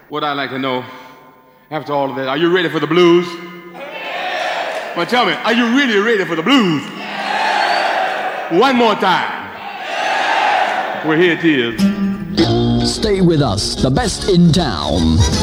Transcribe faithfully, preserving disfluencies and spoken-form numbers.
What I'd like to know, after all of that, are you ready for the blues? Well, tell me, are you really ready for the blues? One more time. Well, here it is. Stay with us, the best in town.